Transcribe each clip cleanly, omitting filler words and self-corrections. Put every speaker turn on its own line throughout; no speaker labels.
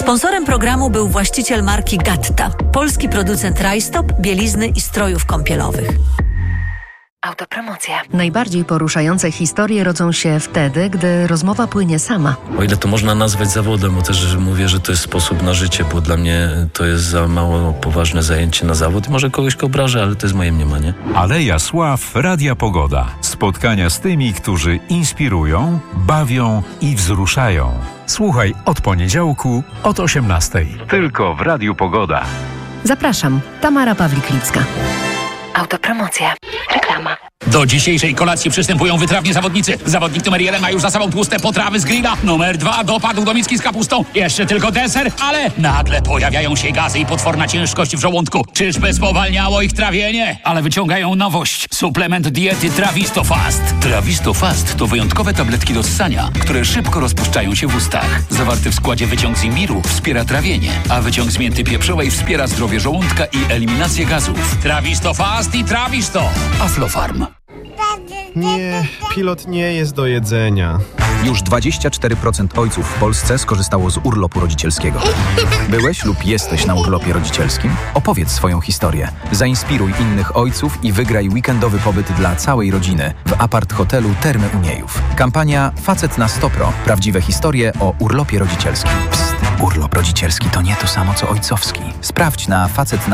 Sponsorem programu był właściciel marki Gatta, polski producent rajstop, bielizny i strojów kąpielowych.
Autopromocja.
Najbardziej poruszające historie rodzą się wtedy, gdy rozmowa płynie sama.
O ile to można nazwać zawodem, bo też mówię, że to jest sposób na życie, bo dla mnie to jest za mało poważne zajęcie na zawód. Może kogoś obrażę, ale to jest moje mniemanie.
Aleja Sław, Radia Pogoda. Spotkania z tymi, którzy inspirują, bawią i wzruszają. Słuchaj od poniedziałku od 18:00. Tylko w Radiu Pogoda.
Zapraszam, Tamara Pawlik-Lipska.
Autopromocja. Reklama.
Do dzisiejszej kolacji przystępują wytrawni zawodnicy. Zawodnik numer 1 ma już za sobą tłuste potrawy z grilla. Numer 2 dopadł do miski z kapustą. Jeszcze tylko deser, ale nagle pojawiają się gazy i potworna ciężkość w żołądku. Czyżby spowalniało ich trawienie? Ale wyciągają nowość. Suplement diety Travistofast. Travistofast to wyjątkowe tabletki do ssania, które szybko rozpuszczają się w ustach. Zawarty w składzie wyciąg z imbiru wspiera trawienie, a wyciąg z mięty pieprzowej wspiera zdrowie żołądka i eliminację gazów. Travistofast i Travisto. Aflofarm.
Nie, pilot nie jest do jedzenia.
Już 24% ojców w Polsce skorzystało z urlopu rodzicielskiego. Byłeś lub jesteś na urlopie rodzicielskim? Opowiedz swoją historię. Zainspiruj innych ojców i wygraj weekendowy pobyt dla całej rodziny w apart-hotelu Termy Uniejów. Kampania Facet na 100 Pro. Prawdziwe historie o urlopie rodzicielskim. Psst, urlop rodzicielski to nie to samo co ojcowski. Sprawdź na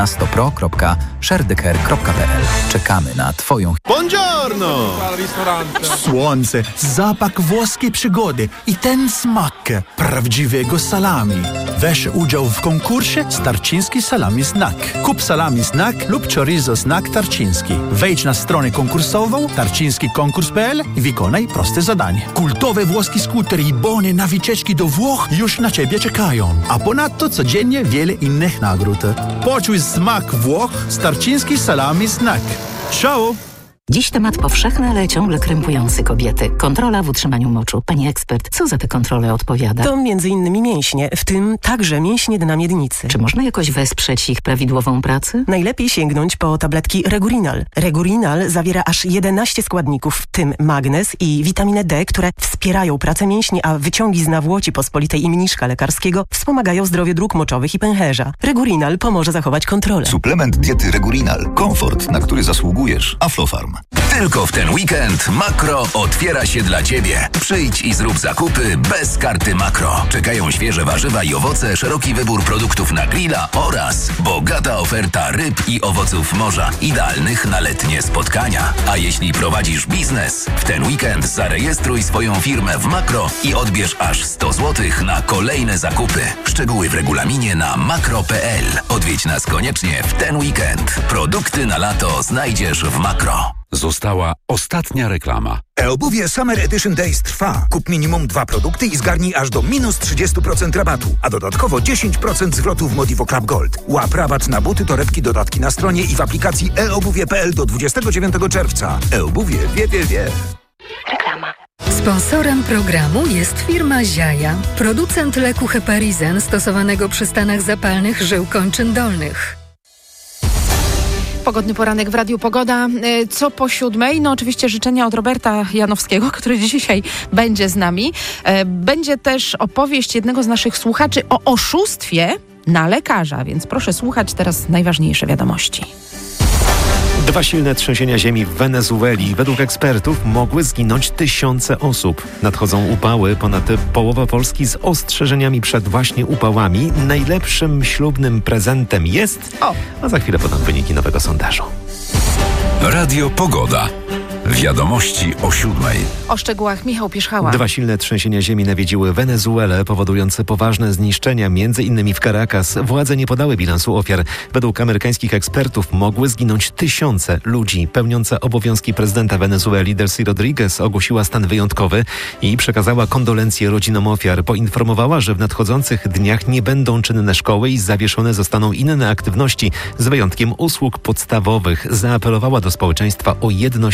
facetna100pro.sharetheCare.pl. Czekamy na Twoją...
Buongiorno!
Słońce, zapach włoskiej przygody i ten smak prawdziwego salami. Weź udział w konkursie Tarczyński Salami Snack. Kup salami snack lub chorizo snack tarczyński. Wejdź na stronę konkursową tarczyńskikonkurs.pl i wykonaj proste zadanie. Kultowe włoskie skutery i bony na wycieczki do Włoch już na Ciebie czekają. A ponadto codziennie wiele innych nagród. Poczuj smak Włoch z Tarczyński Salami Snack. Ciao!
Dziś temat powszechny, ale ciągle krępujący kobiety. Kontrola w utrzymaniu moczu. Pani ekspert, co za te kontrole odpowiada?
To m.in. mięśnie, w tym także mięśnie dna miednicy.
Czy można jakoś wesprzeć ich prawidłową pracę?
Najlepiej sięgnąć po tabletki Regurinal. Regurinal zawiera aż 11 składników, w tym magnez i witaminę D, które wspierają pracę mięśni, a wyciągi z nawłoci pospolitej i mniszka lekarskiego wspomagają zdrowie dróg moczowych i pęcherza. Regurinal pomoże zachować kontrolę.
Suplement diety Regurinal. Komfort, na który zasługujesz. Aflofarm. Tylko w ten weekend Makro otwiera się dla Ciebie. Przyjdź i zrób zakupy bez karty Makro. Czekają świeże warzywa i owoce, szeroki wybór produktów na grilla oraz bogata oferta ryb i owoców morza, idealnych na letnie spotkania. A jeśli prowadzisz biznes, w ten weekend zarejestruj swoją firmę w Makro i odbierz aż 100 zł na kolejne zakupy. Szczegóły w regulaminie na makro.pl. Odwiedź nas koniecznie w ten weekend. Produkty na lato znajdziesz w Makro.
Została ostatnia reklama.
E-obuwie Summer Edition Days trwa. Kup minimum 2 produkty i zgarnij aż do minus 30% rabatu, a dodatkowo 10% zwrotu w Modivo Club Gold. Łap rabat na buty, torebki, dodatki na stronie i w aplikacji eobuwie.pl do 29 czerwca. E-obuwie wie.
Reklama.
Sponsorem programu jest firma Ziaja, producent leku Heparizen stosowanego przy stanach zapalnych żył kończyn dolnych.
Pogodny poranek w Radiu Pogoda. Co po 7:00? No oczywiście życzenia od Roberta Janowskiego, który dzisiaj będzie z nami. Będzie też opowieść jednego z naszych słuchaczy o oszustwie na lekarza, więc proszę słuchać teraz najważniejsze wiadomości.
2 silne trzęsienia ziemi w Wenezueli. Według ekspertów mogły zginąć tysiące osób. Nadchodzą upały. Ponad połowa Polski z ostrzeżeniami przed właśnie upałami. Najlepszym ślubnym prezentem jest... A za chwilę podam wyniki nowego sondażu.
Radio Pogoda. Wiadomości o 7:00.
O szczegółach Michał Pierzchała.
2 silne trzęsienia ziemi nawiedziły Wenezuelę, powodujące poważne zniszczenia, m.in. w Caracas. Władze nie podały bilansu ofiar. Według amerykańskich ekspertów mogły zginąć tysiące ludzi. Pełniąca obowiązki prezydenta Wenezueli Delcy Rodriguez ogłosiła stan wyjątkowy i przekazała kondolencje rodzinom ofiar. Poinformowała, że w nadchodzących dniach nie będą czynne szkoły i zawieszone zostaną inne aktywności, z wyjątkiem usług podstawowych. Zaapelowała do społeczeństwa o jedność i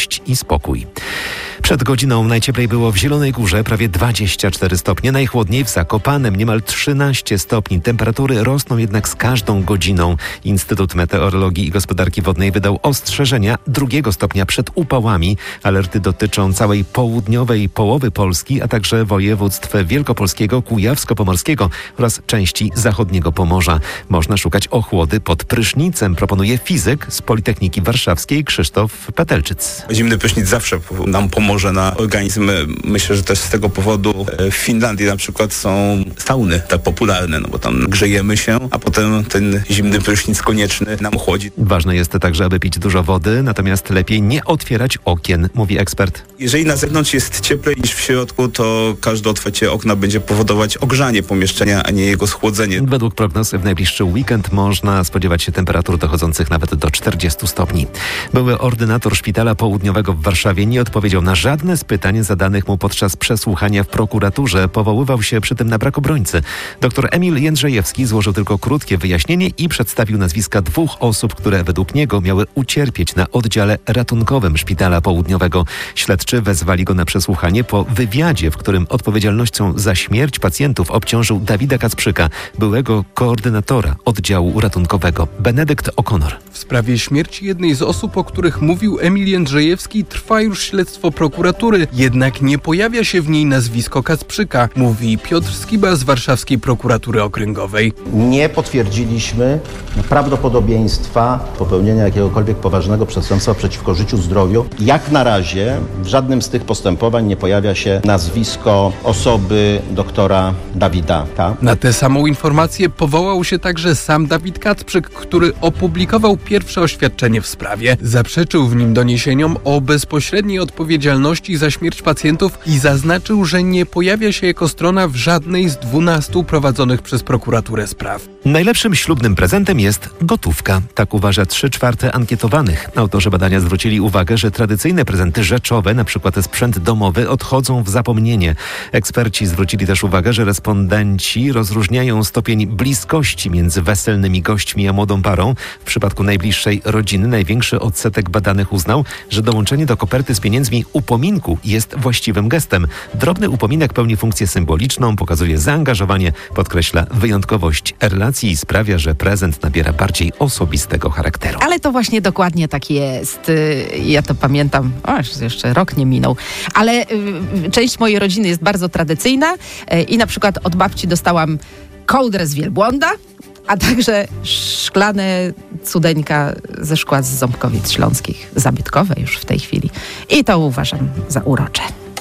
spokój. Przed godziną najcieplej było w Zielonej Górze, prawie 24 stopnie, najchłodniej w Zakopanem, niemal 13 stopni. Temperatury rosną jednak z każdą godziną. Instytut Meteorologii i Gospodarki Wodnej wydał ostrzeżenia 2 stopnia przed upałami. Alerty dotyczą całej południowej połowy Polski, a także województw wielkopolskiego, kujawsko-pomorskiego oraz części zachodniego Pomorza. Można szukać ochłody pod prysznicem, proponuje fizyk z Politechniki Warszawskiej Krzysztof Petelczyc.
Zimny prysznic zawsze nam pomoże na organizm. Myślę, że też z tego powodu w Finlandii na przykład są sauny tak popularne, no bo tam grzejemy się, a potem ten zimny prysznic konieczny nam chłodzi.
Ważne jest także, aby pić dużo wody, natomiast lepiej nie otwierać okien, mówi ekspert.
Jeżeli na zewnątrz jest cieplej niż w środku, to każde otwarcie okna będzie powodować ogrzanie pomieszczenia, a nie jego schłodzenie.
Według prognoz w najbliższy weekend można spodziewać się temperatur dochodzących nawet do 40 stopni. Były ordynator Szpitala Południowego w Warszawie nie odpowiedział na żadne z pytań zadanych mu podczas przesłuchania w prokuraturze. Powoływał się przy tym na brak obrońcy. Dr Emil Jędrzejewski złożył tylko krótkie wyjaśnienie i przedstawił nazwiska 2 osób, które według niego miały ucierpieć na oddziale ratunkowym Szpitala Południowego. Śledczy wezwali go na przesłuchanie po wywiadzie, w którym odpowiedzialnością za śmierć pacjentów obciążył Dawida Kacprzyka, byłego koordynatora oddziału ratunkowego. Benedykt O'Connor.
W sprawie śmierci jednej z osób, o których mówił Emil Jędrzejewski, trwa już śledztwo prokuratury, jednak nie pojawia się w niej nazwisko Kacprzyka, mówi Piotr Skiba z Warszawskiej Prokuratury Okręgowej.
Nie potwierdziliśmy prawdopodobieństwa popełnienia jakiegokolwiek poważnego przestępstwa przeciwko życiu, zdrowiu. Jak na razie w żadnym z tych postępowań nie pojawia się nazwisko osoby doktora Dawida K.
Na tę samą informację powołał się także sam Dawid Kacprzyk, który opublikował pierwsze oświadczenie w sprawie. Zaprzeczył w nim doniesieniom o bezpośredniej odpowiedzialności za śmierć pacjentów i zaznaczył, że nie pojawia się jako strona w żadnej z 12 prowadzonych przez prokuraturę spraw.
Najlepszym ślubnym prezentem jest gotówka. Tak uważa 3/4 ankietowanych. Autorzy badania zwrócili uwagę, że tradycyjne prezenty rzeczowe, np. sprzęt domowy, odchodzą w zapomnienie. Eksperci zwrócili też uwagę, że respondenci rozróżniają stopień bliskości między weselnymi gośćmi a młodą parą. W przypadku najbliższej rodziny największy odsetek badanych uznał, że dołączenie do koperty z pieniędzmi upominku jest właściwym gestem. Drobny upominek pełni funkcję symboliczną, pokazuje zaangażowanie, podkreśla wyjątkowość relacji i sprawia, że prezent nabiera bardziej osobistego charakteru.
Ale to właśnie dokładnie tak jest. Ja to pamiętam, jeszcze rok nie minął, ale część mojej rodziny jest bardzo tradycyjna i na przykład od babci dostałam kołdrę z wielbłąda, a także szklane cudeńka ze szkła z Ząbkowic Śląskich, zabytkowe już w tej chwili. I to uważam za urocze.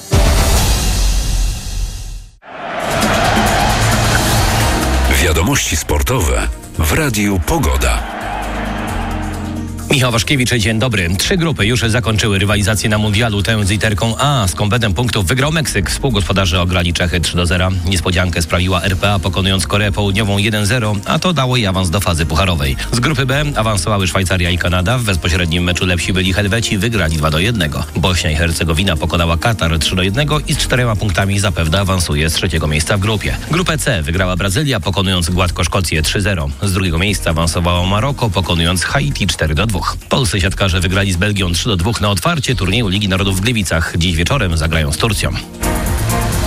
Wiadomości sportowe w Radiu Pogoda.
Michał Waszkiewicz, dzień dobry. 3 grupy już zakończyły rywalizację na mundialu. Tę z literką A z kompletem punktów wygrał Meksyk. Współgospodarze ograli Czechy 3-0. Niespodziankę sprawiła RPA, pokonując Koreę Południową 1-0, a to dało jej awans do fazy pucharowej. Z grupy B awansowały Szwajcaria i Kanada. W bezpośrednim meczu lepsi byli Helweci, wygrali 2-1. Bośnia i Hercegowina pokonała Katar 3-1 i z 4 punktami zapewne awansuje z 3. miejsca w grupie. Grupę C wygrała Brazylia, pokonując gładko Szkocję 3-0. Z 2. miejsca awansowało Maroko, pokonując Haiti 4-2. Polscy siatkarze wygrali z Belgią 3-2 na otwarcie turnieju Ligi Narodów w Gliwicach. Dziś wieczorem zagrają z Turcją.